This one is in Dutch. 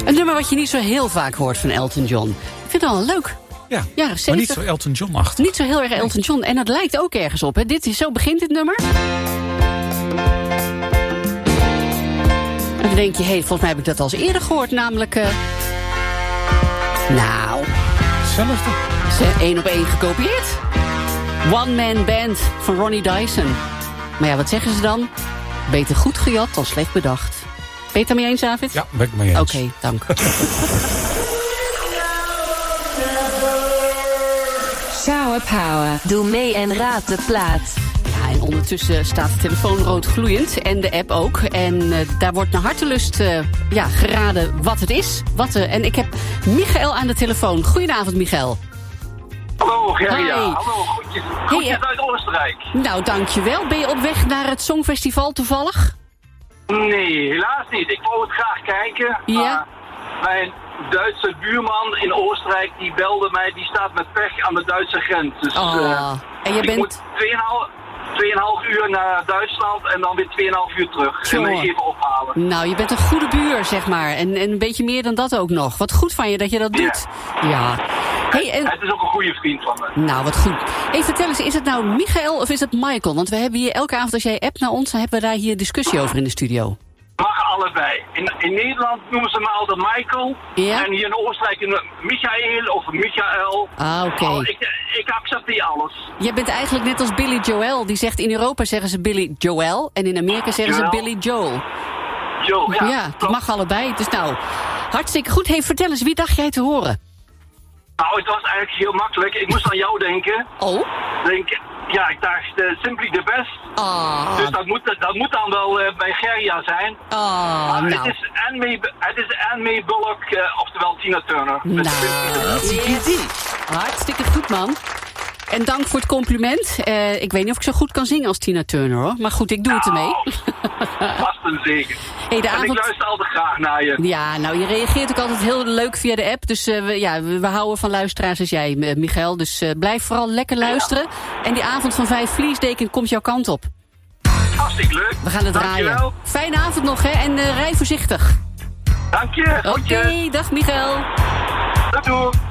Een nummer wat je niet zo heel vaak hoort van Elton John. Ik vind het wel leuk. Ja, Jaren 70. maar niet zo Elton John-achtig. Niet zo heel erg Elton John. En dat lijkt ook ergens op. Hè. Zo begint dit nummer. En dan denk je, volgens mij heb ik dat al eens eerder gehoord. Namelijk, Hetzelfde. Ze 1 op 1 gekopieerd. One Man Band van Ronnie Dyson. Maar ja, wat zeggen ze dan? Beter goed gejat dan slecht bedacht. Ben je het daarmee eens, David? Ja, ben ik mee eens. Oké, dank. Shower Power. Doe mee en raad de plaat. Ja, en ondertussen staat de telefoon rood gloeiend. En de app ook. En daar wordt naar hartelust geraden wat het is. En ik heb Michael aan de telefoon. Goedenavond, Michael. Hallo, Gerria. Hi. Hallo, groetjes uit Oostenrijk. Nou, dankjewel. Ben je op weg naar het Songfestival toevallig? Nee, helaas niet. Ik wou het graag kijken. Ja. Maar mijn Duitse buurman in Oostenrijk, die belde mij, die staat met pech aan de Duitse grens. Dus en je ik bent... moet 2,5 uur naar Duitsland en dan weer 2,5 uur terug. En me even ophalen. Nou, je bent een goede buur, zeg maar. En een beetje meer dan dat ook nog. Wat goed van je dat je dat doet. Ja. Het is ook een goede vriend van me. Nou, wat goed. Hey, vertel eens, is het nou Michael of is het Michael? Want we hebben hier elke avond, als jij appt naar ons, dan hebben we daar hier discussie over in de studio. Mag allebei. In Nederland noemen ze me altijd Michael. Ja? En hier in Oostenrijk Michael of Michael. Ah, oké. Ik accepteer alles. Jij bent eigenlijk net als Billy Joel. Die zegt, in Europa zeggen ze Billy Joel. En in Amerika zeggen ze Billy Joel. Joel, ja. Ja, dat mag allebei. Dus nou, hartstikke goed. Hey, vertel eens, wie dacht jij te horen? Nou, het was eigenlijk heel makkelijk. Ik moest aan jou denken. Oh? Ik dacht Simply the Best. Dus dat moet dan wel bij Gerria zijn. Nou. Het is Anne Bullock, oftewel Tina Turner. Hartstikke goed, man. En dank voor het compliment. Ik weet niet of ik zo goed kan zingen als Tina Turner, hoor. Maar goed, ik doe het ermee. Vast een zegen. Hey, en ik luister altijd graag naar je. Ja, nou, je reageert ook altijd heel leuk via de app. Dus we houden van luisteraars als jij, Michael. Dus blijf vooral lekker luisteren. Ja. En die avond van 5 Vliesdeken komt jouw kant op. Hartstikke leuk. We gaan het draaien. Fijne avond nog, hè. En rij voorzichtig. Dank je. Oké, dag Michael. Doei.